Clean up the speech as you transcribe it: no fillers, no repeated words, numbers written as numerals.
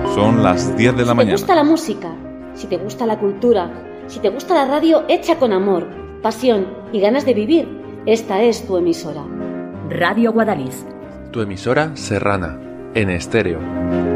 Son las 10 de la mañana. Si te gusta la música, si te gusta la cultura, si te gusta la radio hecha con amor, pasión y ganas de vivir, esta es tu emisora. Radio Guadalix. Tu emisora serrana, en estéreo.